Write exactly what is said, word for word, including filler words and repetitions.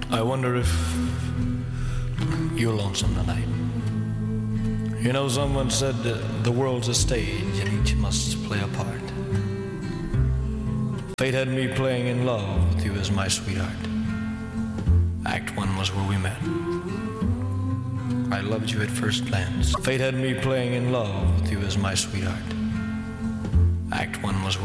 I wonder if you're lonesome tonight. You know, someone said that the world's a stage and each must play a part. Fate had me playing in love with you as my sweetheart. Act one was where we met. I loved you at first glance. Fate had me playing in love with you as my sweetheart. Act one was